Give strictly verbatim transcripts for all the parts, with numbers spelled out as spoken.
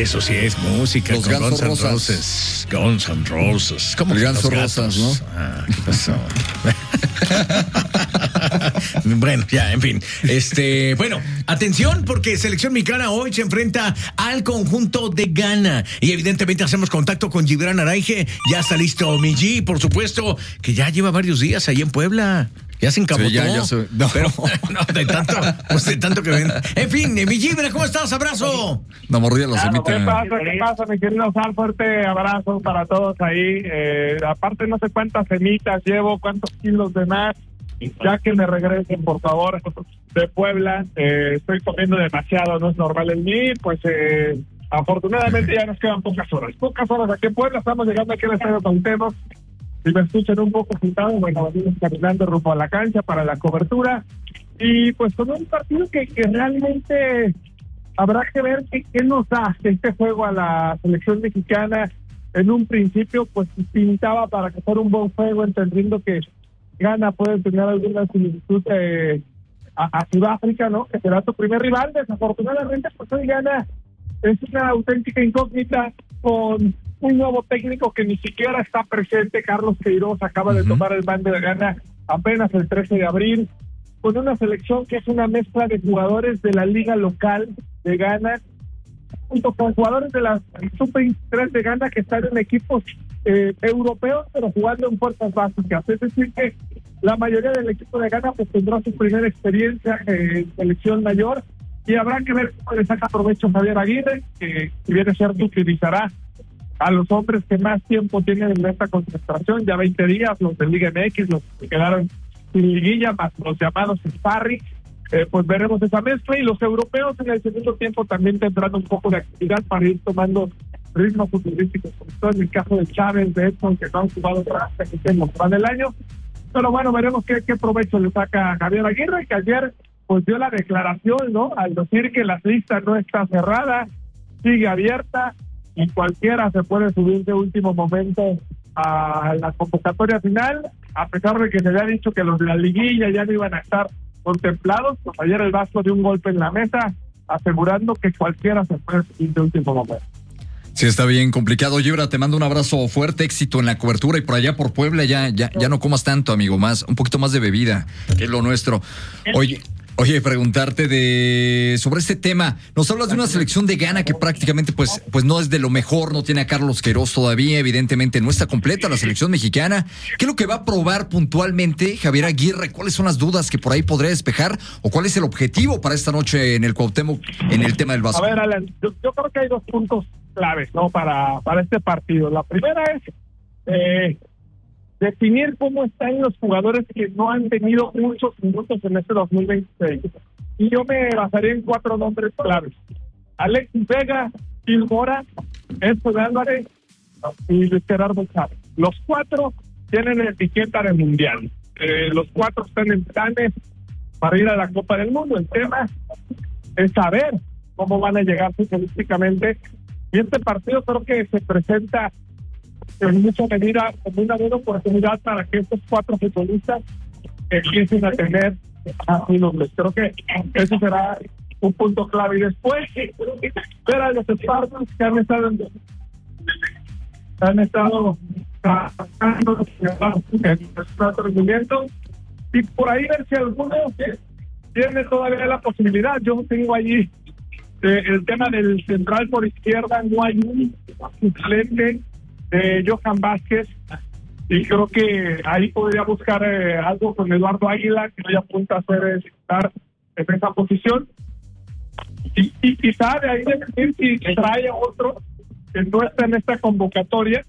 Eso sí es música. Los con Guns N' Guns N' Roses. Guns N' Roses. ¿Cómo El que Ganso los gatos? Rosas, ¿no? Ah, ¿qué pasó? Bueno, ya, en fin. Este, bueno, atención, porque Selección Mexicana hoy se enfrenta al conjunto de Ghana. Y evidentemente hacemos contacto con Gibran Araige. Ya está listo mi G, por supuesto, que ya lleva varios días ahí en Puebla. Ya se encabotó. Sí, ya, ya se, no. Pero, no, de tanto, pues de tanto que ven. En fin, mi Gibran, ¿cómo estás? Abrazo. La mordida los Claro, emite. ¿Qué pasa? ¿Qué pasa, mi querido Sal? Fuerte abrazo para todos ahí. Eh, aparte, no sé cuántas semitas llevo, cuántos kilos de más. Ya que me regresen, por favor, de Puebla. Eh, estoy comiendo demasiado, no es normal en mí. Pues eh, afortunadamente ya nos quedan pocas horas. Pocas horas aquí en Puebla. Estamos llegando aquí al Estadio Cuauhtémoc. Si me escuchan un poco agitado, bueno, venimos caminando rumbo a la cancha para la cobertura. Y pues con un partido que, que realmente habrá que ver qué, qué nos da este juego a la selección mexicana. En un principio, pues pintaba para que fuera un buen juego, entendiendo que Ghana puede tener alguna similitud eh, a, a Sudáfrica, ¿no? Que será su primer rival. Desafortunadamente, pues hoy Ghana es una auténtica incógnita con un nuevo técnico que ni siquiera está presente. Carlos Queiroz acaba uh-huh. de tomar el mando de Ghana apenas el trece de abril, con una selección que es una mezcla de jugadores de la liga local de Ghana, junto con jugadores de la sub veintitrés de Ghana que están en equipos eh, europeos, pero jugando en fuerzas básicas. Es decir, que la mayoría del equipo de Ghana pues tendrá su primera experiencia en selección mayor, y habrá que ver cómo le saca provecho Javier Aguirre, que si bien es cierto utilizará a los hombres que más tiempo tienen en esta concentración, ya veinte días, los de Liga M X, los que quedaron sin liguilla, más los llamados sparring. Eh, pues veremos esa mezcla, y los europeos en el segundo tiempo también tendrán un poco de actividad para ir tomando ritmos futbolísticos, sobre todo en el caso de Chávez, de Edson, que no han jugado prácticamente en lo que va del año. Pero bueno, veremos qué, qué provecho le saca Javier Aguirre, que ayer pues dio la declaración, ¿no? Al decir que la lista no está cerrada, sigue abierta, y cualquiera se puede subir de último momento a la convocatoria final, a pesar de que se había dicho que los de la liguilla ya no iban a estar contemplados. Pues ayer el Vasco dio un golpe en la mesa, asegurando que cualquiera se puede subir de último momento. Sí, está bien complicado. Gibra, te mando un abrazo fuerte, éxito en la cobertura, y por allá por Puebla ya, ya, ya no comas tanto, amigo, más, un poquito más de bebida, que es lo nuestro. Oye, Oye, preguntarte de sobre este tema. Nos hablas de una selección de Ghana que prácticamente pues, pues no es de lo mejor, no tiene a Carlos Queiroz todavía, evidentemente no está completa la selección mexicana. ¿Qué es lo que va a probar puntualmente Javier Aguirre? ¿Cuáles son las dudas que por ahí podría despejar? ¿O cuál es el objetivo para esta noche en el Cuauhtémoc en el tema del Vasco? A ver, Alan, yo, yo creo que hay dos puntos claves, ¿no? Para, para este partido. La primera es eh, definir cómo están los jugadores que no han tenido muchos minutos en este dos mil veintiséis. Y yo me basaría en cuatro nombres claves: Alexis Vega, Gil Mora, Edson Álvarez y Luis Gerardo Chávez. Los cuatro tienen etiqueta de mundial. Eh, los cuatro están en planes para ir a la Copa del Mundo. El tema es saber cómo van a llegar futbolísticamente. Y este partido creo que se presenta en mucha medida como una buena oportunidad para que estos cuatro futbolistas empiecen a tener a nombres. Creo que eso será un punto clave. Y después ver a los Spartans que han estado en, han estado trabajando en nuestro rendimiento, y por ahí ver si alguno tiene todavía la posibilidad. Yo tengo allí eh, el tema del central por izquierda, no hay un suplente de Johan Vázquez, y creo que ahí podría buscar eh, algo con Eduardo Águila, que hoy apunta a ser estar en esa posición, y, y quizá de ahí decir si trae a otro que no está en esta convocatoria,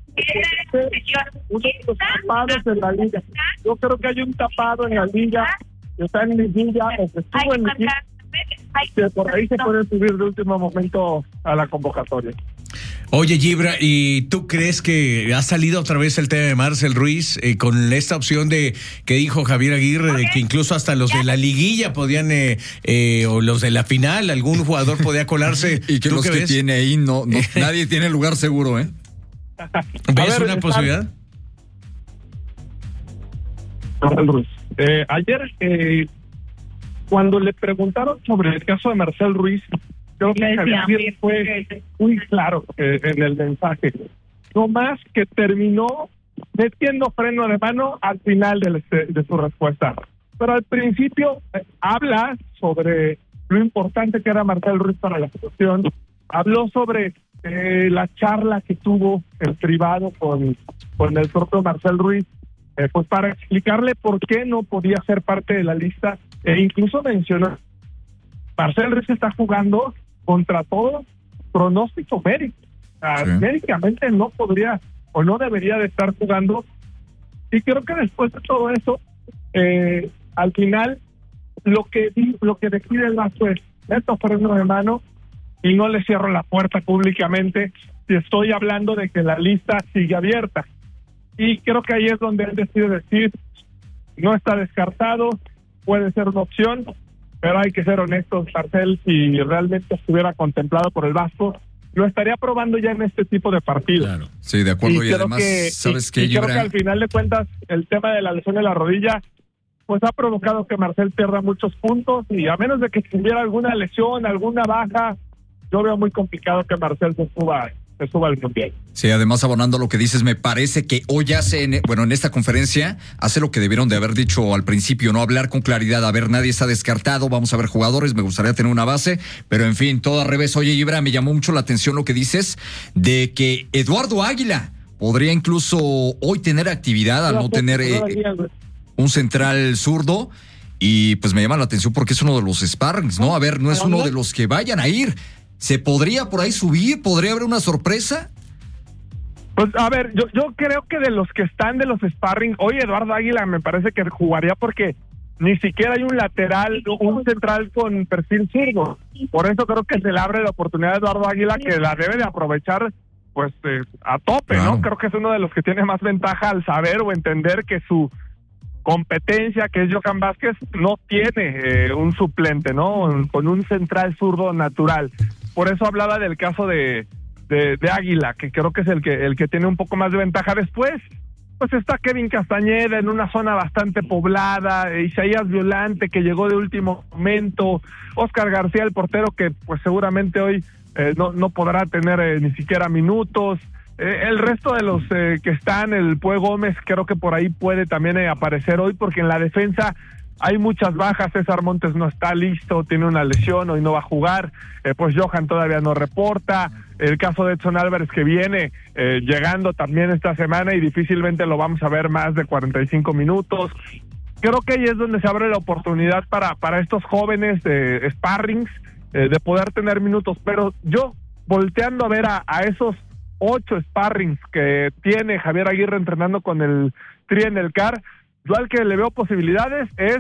uno de los tapados en la liga. Yo creo que hay un tapado en la liga, que está en liguilla, o que estuvo en liguilla, que por ahí se puede subir de último momento a la convocatoria. Oye, Gibra, ¿y tú crees que ha salido otra vez el tema de Marcel Ruiz eh, con esta opción de que dijo Javier Aguirre, de que incluso hasta los de la liguilla podían, eh, eh, o los de la final, algún jugador podía colarse? Y que los que ves? tiene ahí, no, no nadie tiene lugar seguro, ¿eh? ¿Ves ver, una posibilidad? Marcel Ruiz. Eh, ayer, eh, cuando le preguntaron sobre el caso de Marcel Ruiz, Creo que Javier fue muy claro eh, en el mensaje. No más que terminó metiendo freno de mano al final de, de su respuesta. Pero al principio eh, habla sobre lo importante que era Marcel Ruiz para la situación. Habló sobre eh, la charla que tuvo en privado con, con el propio Marcel Ruiz, eh, pues para explicarle por qué no podía ser parte de la lista, e incluso mencionó, Marcel Ruiz está jugando contra todo pronóstico médico. O sea, sí. Médicamente no podría o no debería de estar jugando, y creo que después de todo eso, eh, al final, lo que lo que decide el vaso es, esto freno de mano, y no le cierro la puerta públicamente si estoy hablando de que la lista sigue abierta. Y creo que ahí es donde él decide decir, no está descartado, puede ser una opción, pero hay que ser honestos, Marcel, si realmente estuviera contemplado por el Vasco, lo estaría probando ya en este tipo de partidos. Claro. Sí, de acuerdo, y, y además, que, ¿sabes y, qué, y creo que al final de cuentas, el tema de la lesión de la rodilla, pues ha provocado que Marcel pierda muchos puntos, y a menos de que tuviera alguna lesión, alguna baja, yo veo muy complicado que Marcel se suba, se suba al mundial. Sí, además, abonando lo que dices, me parece que hoy hace, en, bueno, en esta conferencia, hace lo que debieron de haber dicho al principio, no hablar con claridad. A ver, nadie está descartado, vamos a ver jugadores, me gustaría tener una base, pero en fin, todo al revés. Oye, Ibra, me llamó mucho la atención lo que dices de que Eduardo Águila podría incluso hoy tener actividad al no tener eh, un central zurdo, y pues me llama la atención porque es uno de los sparrings, ¿no? A ver, no es uno de los que vayan a ir. ¿Se podría por ahí subir? ¿Podría haber una sorpresa? Pues a ver, yo yo creo que de los que están de los sparring, hoy Eduardo Águila me parece que jugaría porque ni siquiera hay un lateral, un central con perfil zurdo. Por eso creo que se le abre la oportunidad a Eduardo Águila, que la debe de aprovechar pues eh, a tope, claro. ¿No? Creo que es uno de los que tiene más ventaja al saber o entender que su competencia, que es Johan Vázquez, no tiene eh, un suplente, ¿no? Con un central zurdo natural. Por eso hablaba del caso de, de, de Águila, que creo que es el que el que tiene un poco más de ventaja. Después, pues está Kevin Castañeda en una zona bastante poblada, Isaías Violante, que llegó de último momento, Oscar García, el portero, que pues seguramente hoy eh, no, no podrá tener eh, ni siquiera minutos. Eh, el resto de los eh, que están, el Pue Gómez, creo que por ahí puede también eh, aparecer hoy, porque en la defensa hay muchas bajas. César Montes no está listo, tiene una lesión, hoy no va a jugar, eh, pues Johan todavía no reporta, el caso de Edson Álvarez, que viene eh, llegando también esta semana y difícilmente lo vamos a ver más de cuarenta y cinco minutos. Creo que ahí es donde se abre la oportunidad para, para estos jóvenes de sparrings, eh, de poder tener minutos, pero yo volteando a ver a, a esos ocho sparrings que tiene Javier Aguirre entrenando con el Tri en el C A R, yo al que le veo posibilidades es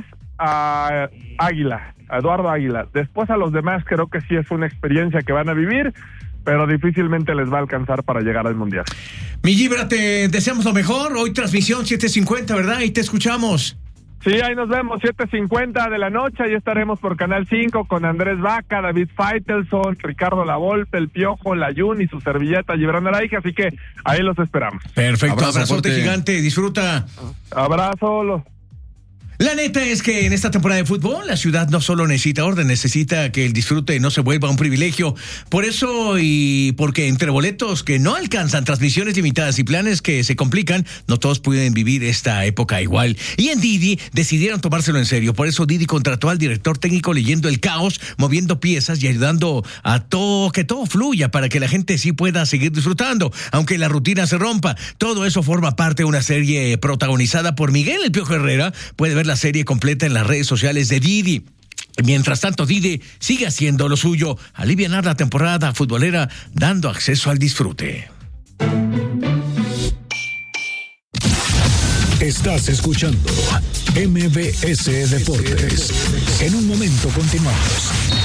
a Águila, a Eduardo Águila. Después a los demás creo que sí es una experiencia que van a vivir, pero difícilmente les va a alcanzar para llegar al Mundial. Mi Gibra, te deseamos lo mejor. Hoy transmisión siete cincuenta, ¿verdad? Y te escuchamos. Sí, ahí nos vemos, siete cincuenta de la noche, ahí estaremos por Canal cinco con Andrés Vaca, David Faitelson, Ricardo Lavolpe, El Piojo, Layún y su servilleta Gibran Araige, así que ahí los esperamos. Perfecto, abrazo, abrazote fuerte. Gigante, disfruta. Abrazo, los... La neta es que en esta temporada de fútbol la ciudad no solo necesita orden, necesita que el disfrute no se vuelva un privilegio. Por eso y porque entre boletos que no alcanzan, transmisiones limitadas y planes que se complican, no todos pueden vivir esta época igual. Y en Didi decidieron tomárselo en serio. Por eso Didi contrató al director técnico leyendo el caos, moviendo piezas y ayudando a todo, que todo fluya para que la gente sí pueda seguir disfrutando, aunque la rutina se rompa. Todo eso forma parte de una serie protagonizada por Miguel El Piojo Herrera. Puede ver la serie completa en las redes sociales de Didi. Mientras tanto, Didi sigue haciendo lo suyo, alivianar la temporada futbolera, dando acceso al disfrute. Estás escuchando M B S Deportes. En un momento continuamos.